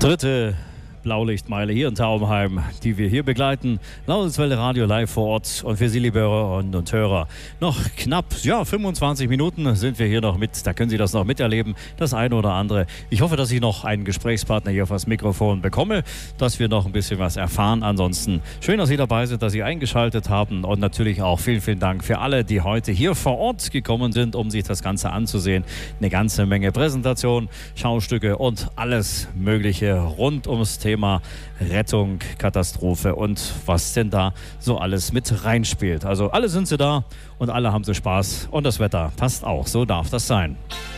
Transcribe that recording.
Dritte Blaulichtmeile hier in Taubenheim, die wir hier begleiten. Lausenswelle Radio live vor Ort. Und für Sie, liebe Hörerinnen und Hörer, noch knapp 25 Minuten sind wir hier noch mit. Da können Sie das noch miterleben, das eine oder andere. Ich hoffe, dass ich noch einen Gesprächspartner hier auf das Mikrofon bekomme, dass wir noch ein bisschen was erfahren. Ansonsten schön, dass Sie dabei sind, dass Sie eingeschaltet haben. Und natürlich auch vielen, vielen Dank für alle, die heute hier vor Ort gekommen sind, um sich das Ganze anzusehen. Eine ganze Menge Präsentation, Schaustücke und alles Mögliche rund ums Thema Rettung, Katastrophe und was denn da so alles mit reinspielt. Also alle sind sie da und alle haben sie Spaß und das Wetter passt auch. So darf das sein.